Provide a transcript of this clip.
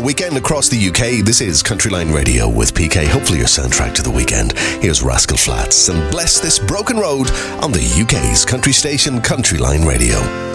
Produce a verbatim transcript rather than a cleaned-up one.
weekend across the U K. This is Countryline Radio with P K. Hopefully your soundtrack to the weekend. Here's Rascal Flatts and Bless This Broken Road on the U K's country station Countryline Radio.